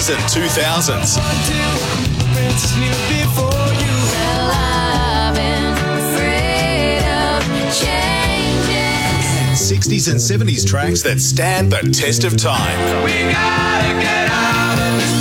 90s and 2000s. 60s and 70s tracks that stand the test of time. We gotta get out of this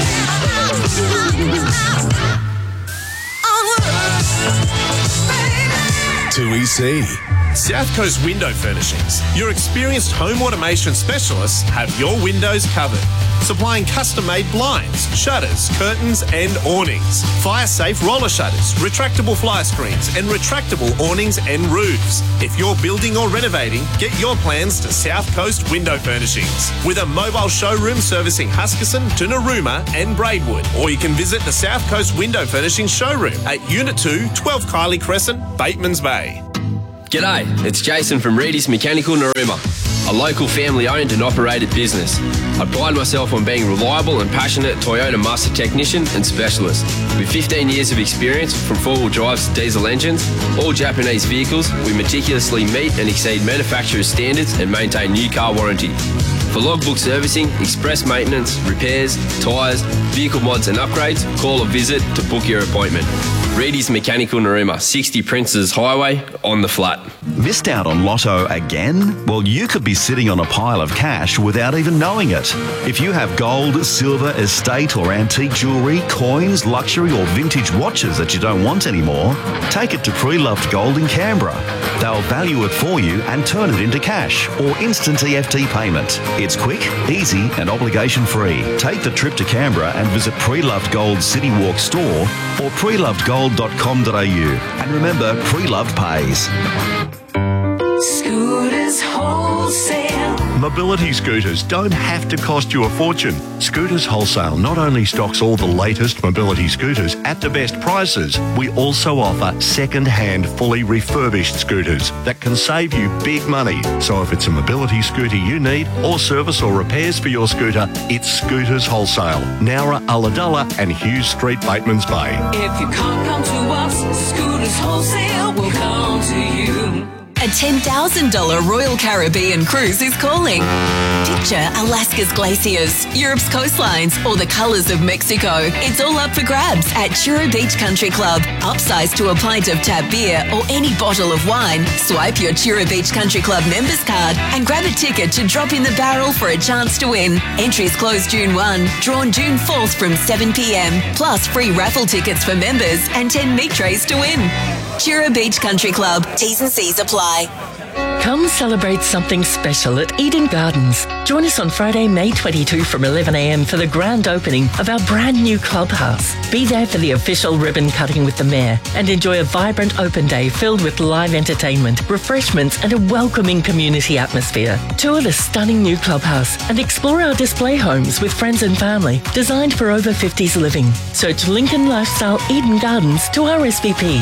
place. 2EC. South Coast Window Furnishings. Your experienced home automation specialists have your windows covered. Supplying custom-made blinds, shutters, curtains and awnings. Fire-safe roller shutters, retractable fly screens and retractable awnings and roofs. If you're building or renovating, get your plans to South Coast Window Furnishings. With a mobile showroom servicing Huskisson to Narooma and Braidwood. Or you can visit the South Coast Window Furnishings showroom at Unit 2, 12 Kiley Crescent, Batemans Bay. G'day, it's Jason from Reedy's Mechanical Narooma, a local family-owned and operated business. I pride myself on being reliable and passionate Toyota master technician and specialist. With 15 years of experience from four-wheel drives to diesel engines, all Japanese vehicles, we meticulously meet and exceed manufacturer's standards and maintain new car warranty. For logbook servicing, express maintenance, repairs, tyres, vehicle mods and upgrades, call or visit to book your appointment. Reedy's Mechanical Narooma, 60 Princes Highway, on the flat. Missed out on Lotto again? Well, you could be sitting on a pile of cash without even knowing it. If you have gold, silver, estate or antique jewellery, coins, luxury or vintage watches that you don't want anymore, take it to Pre-Loved Gold in Canberra. They'll value it for you and turn it into cash or instant EFT payment. It's quick, easy and obligation-free. Take the trip to Canberra and visit Pre-Loved Gold City Walk store or prelovedgold.com.au. And remember, Pre-Loved pays. Scooters Wholesale. Mobility scooters don't have to cost you a fortune. Scooters Wholesale not only stocks all the latest mobility scooters at the best prices, we also offer second-hand, fully refurbished scooters that can save you big money. So if it's a mobility scooter you need, or service or repairs for your scooter, it's Scooters Wholesale, Nowra, Ulladulla and Hughes Street, Batemans Bay. If you can't come to us, Scooters Wholesale will come to you. A $10,000 Royal Caribbean cruise is calling. Picture Alaska's glaciers, Europe's coastlines, or the colours of Mexico. It's all up for grabs at Chura Beach Country Club. Upsize to a pint of tap beer or any bottle of wine. Swipe your Chura Beach Country Club members card and grab a ticket to drop in the barrel for a chance to win. Entries close June 1, drawn June 4th from 7 p.m. Plus free raffle tickets for members and 10 meat trays to win. Chura Beach Country Club. T's and C's apply. Come celebrate something special at Eden Gardens. Join us on Friday, May 22 from 11 a.m. for the grand opening of our brand new clubhouse. Be there for the official ribbon cutting with the Mayor and enjoy a vibrant open day filled with live entertainment, refreshments and a welcoming community atmosphere. Tour the stunning new clubhouse and explore our display homes with friends and family, designed for over 50s living. Search Lincoln Lifestyle Eden Gardens to RSVP.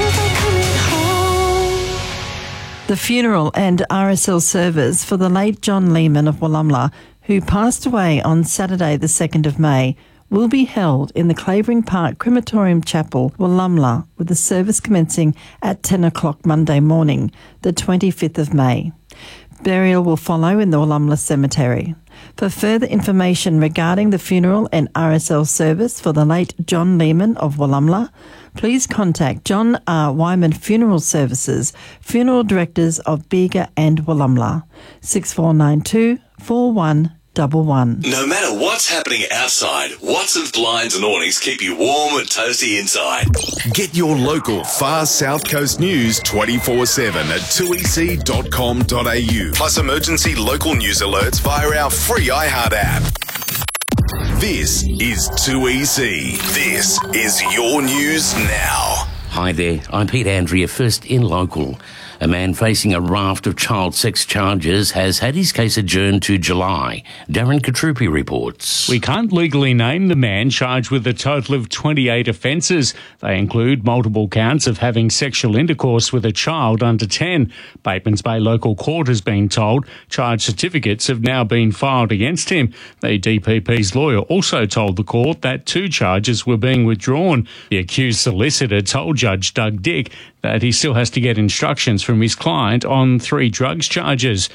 The funeral and RSL service for the late John Lehman of Wallumbla, who passed away on Saturday the 2nd of May, will be held in the Clavering Park Crematorium Chapel, Wallumbla, with the service commencing at 10 o'clock Monday morning, the 25th of May. Burial will follow in the Wallumbla Cemetery. For further information regarding the funeral and RSL service for the late John Lehman of Wallumbla, please contact John R. Wyman Funeral Services, Funeral Directors of Bega and Wallumbla, 6492 4111. No matter what's happening outside, Watson's Blinds and Awnings keep you warm and toasty inside. Get your local far South Coast news 24/7 at 2ec.com.au. Plus emergency local news alerts via our free iHeart app. This is 2EC. This is your news now. Hi there, I'm Pete Andrea, first in local. A man facing a raft of child sex charges has had his case adjourned to July. Darren Katrupi reports. We can't legally name the man charged with a total of 28 offences. They include multiple counts of having sexual intercourse with a child under 10. Batemans Bay Local Court has been told charge certificates have now been filed against him. The DPP's lawyer also told the court that 2 charges were being withdrawn. The accused solicitor told Judge Doug Dick that he still has to get instructions from his client on 3 drugs charges.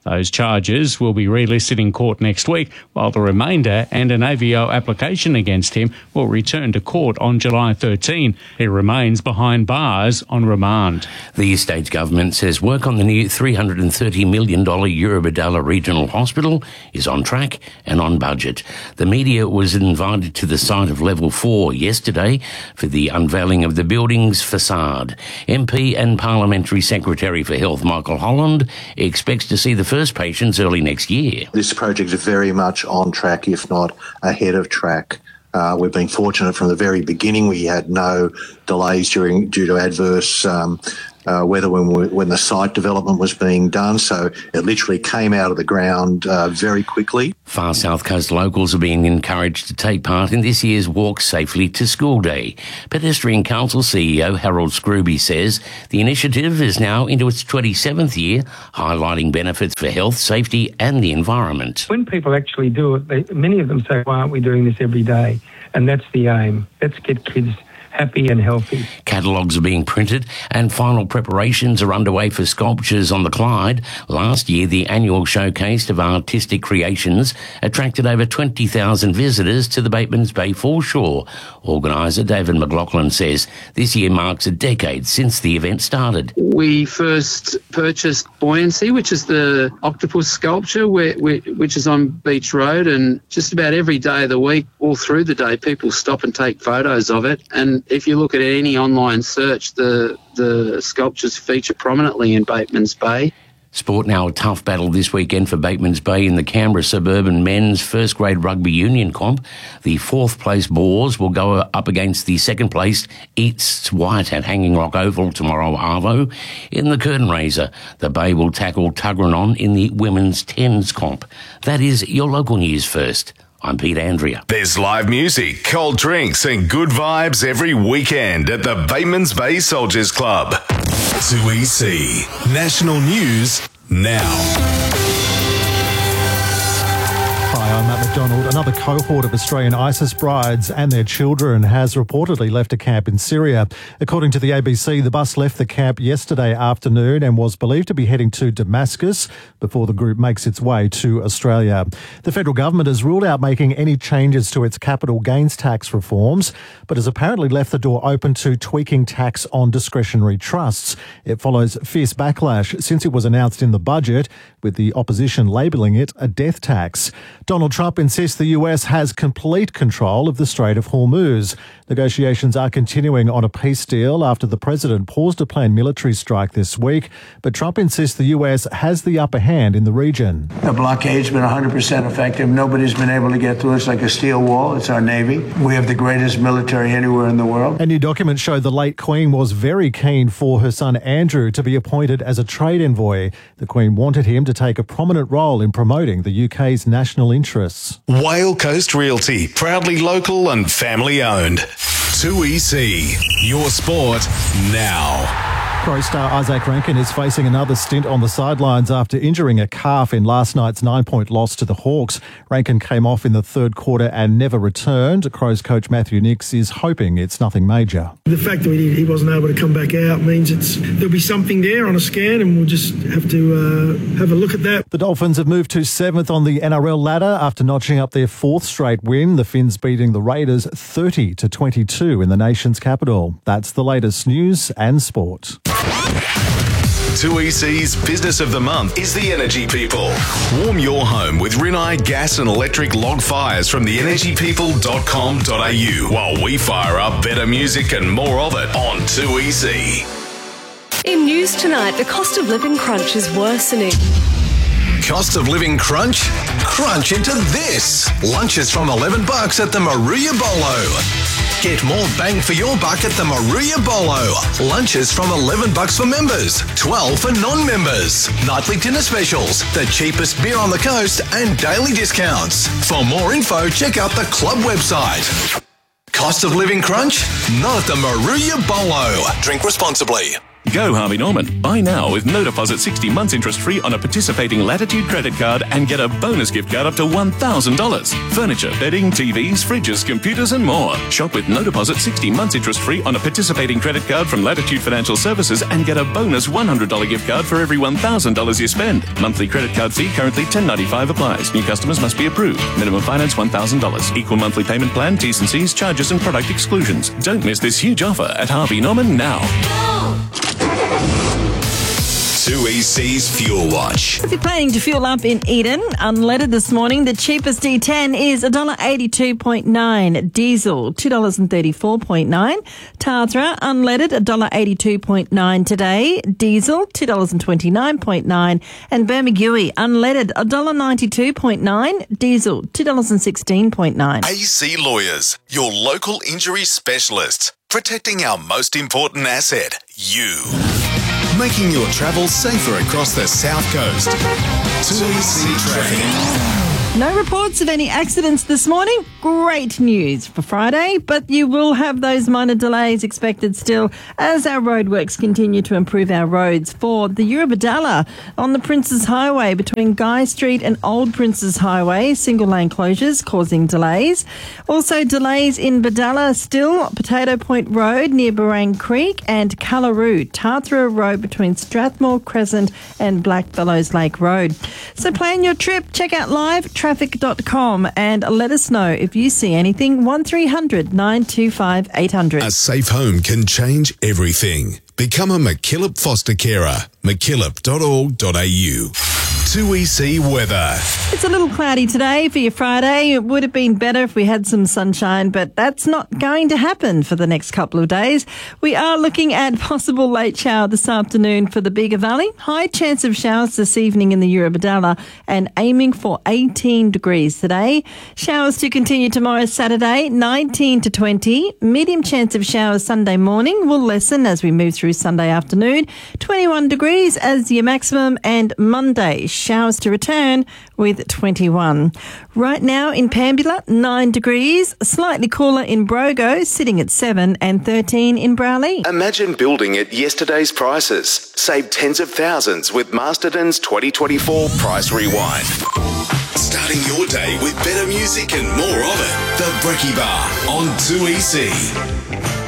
Those charges will be relisted in court next week, while the remainder and an AVO application against him will return to court on July 13. He remains behind bars on remand. The state government says work on the new $330 million Eurobodalla Regional Hospital is on track and on budget. The media was invited to the site of Level 4 yesterday for the unveiling of the building's facade. MP and Parliamentary Secretary for Health Michael Holland expects to see the first patients early next year. This project is very much on track, if not ahead of track. We've been fortunate from the very beginning. We had no delays due to adverse weather when the site development was being done, so it literally came out of the ground very quickly. Far South Coast locals are being encouraged to take part in this year's Walk Safely to School Day. Pedestrian Council CEO Harold Scrooby says the initiative is now into its 27th year, highlighting benefits for health, safety and the environment. When people actually do it, many of them say, why aren't we doing this every day? And that's the aim. Let's get kids happy and healthy. Catalogues are being printed and final preparations are underway for sculptures on the Clyde. Last year, the annual showcase of artistic creations attracted over 20,000 visitors to the Batemans Bay foreshore. Organiser David McLaughlin says this year marks a decade since the event started. We first purchased Buoyancy, which is the octopus sculpture, which is on Beach Road, and just about every day of the week, all through the day, people stop and take photos of it. And if you look at any online search, the sculptures feature prominently in Batemans Bay. Sport now a tough battle this weekend for Batemans Bay in the Canberra Suburban Men's First Grade Rugby Union comp. The fourth place Boars will go up against the second place Eats White at Hanging Rock Oval tomorrow, Arvo. In the Curtain Raiser, the Bay will tackle Tuggeranong in the Women's Tens comp. That is your local news first. I'm Pete Andrea. There's live music, cold drinks and good vibes every weekend at the Batemans Bay Soldiers Club. 2EC National News now. Hi, I'm Matt McDonald. Another cohort of Australian ISIS brides and their children has reportedly left a camp in Syria. According to the ABC, the bus left the camp yesterday afternoon and was believed to be heading to Damascus before the group makes its way to Australia. The federal government has ruled out making any changes to its capital gains tax reforms, but has apparently left the door open to tweaking tax on discretionary trusts. It follows fierce backlash since it was announced in the budget, with the opposition labelling it a death tax. Donald Trump insists the US has complete control of the Strait of Hormuz. Negotiations are continuing on a peace deal after the president paused a planned military strike this week, but Trump insists the US has the upper hand in the region. The blockade's been 100% effective. Nobody's been able to get through. It's like a steel wall. It's our Navy. We have the greatest military anywhere in the world. A new document showed the late Queen was very keen for her son Andrew to be appointed as a trade envoy. The Queen wanted him to take a prominent role in promoting the UK's national interests. Whale Coast Realty, proudly local and family owned. 2EC, your sport now. Crows star Isaac Rankine is facing another stint on the sidelines after injuring a calf in last night's 9-point loss to the Hawks. Rankine came off in the third quarter and never returned. Crows coach Matthew Nicks is hoping it's nothing major. The fact that he wasn't able to come back out means there'll be something there on a scan, and we'll just have to have a look at that. The Dolphins have moved to 7th on the NRL ladder after notching up their 4th straight win. The Finns beating the Raiders 30-22 in the nation's capital. That's the latest news and sport. 2EC's Business of the Month is the Energy People. Warm your home with Rinnai gas and electric log fires from theenergypeople.com.au while we fire up better music and more of it on 2EC. In news tonight, the cost of living crunch is worsening. Cost of living crunch? Crunch into this. Lunches from $11 at the Maruya Bolo. Get more bang for your buck at the Maruya Bolo. Lunches from $11 for members, $12 for non-members. Nightly dinner specials, the cheapest beer on the coast, and daily discounts. For more info, check out the club website. Cost of living crunch? Not at the Maruya Bolo. Drink responsibly. Go Harvey Norman. Buy now with no deposit 60 months interest free on a participating Latitude credit card and get a bonus gift card up to $1,000. Furniture, bedding, TVs, fridges, computers and more. Shop with no deposit 60 months interest free on a participating credit card from Latitude Financial Services and get a bonus $100 gift card for every $1,000 you spend. Monthly credit card fee currently $10.95 applies. New customers must be approved. Minimum finance $1,000. Equal monthly payment plan, T's and C's, charges and product exclusions. Don't miss this huge offer at Harvey Norman now. 2EC's Fuel Watch. If you're planning to fuel up in Eden, unleaded this morning, the cheapest D10 is $1.82.9. Diesel, $2.34.9. Tathra, unleaded, $1.82.9 today. Diesel, $2.29.9. And Bermagui, unleaded, $1.92.9. Diesel, $2.16.9. AC Lawyers, your local injury specialists, protecting our most important asset, you. Making your travel safer across the South Coast. 2EC Traffic. No reports of any accidents this morning. Great news for Friday, but you will have those minor delays expected still as our roadworks continue to improve our roads for the Eurobodalla on the Princes Highway between Guy Street and Old Princes Highway. Single lane closures causing delays. Also delays in Bodalla still, Potato Point Road near Barang Creek and Callaroo, Tathra Road between Strathmore Crescent and Blackfellows Lake Road. So plan your trip. Check out livetraffic.com and let us know if you see anything. 1300 925 800. A safe home can change everything. Become a McKillop foster carer. McKillop.org.au. 2EC weather. It's a little cloudy today for your Friday. It would have been better if we had some sunshine, but that's not going to happen for the next couple of days. We are looking at possible late shower this afternoon for the Bega Valley. High chance of showers this evening in the Eurobodalla and aiming for 18 degrees today. Showers to continue tomorrow, Saturday, 19 to 20. Medium chance of showers Sunday morning will lessen as we move through Sunday afternoon. 21 degrees as your maximum, and Monday showers to return with 21. Right now in Pambula, 9 degrees, slightly cooler in Brogo, sitting at 7, and 13 in Browley. Imagine building at yesterday's prices. Save tens of thousands with Masterton's 2024 Price Rewind. Starting your day with better music and more of it. The Brekkie Bar on 2EC.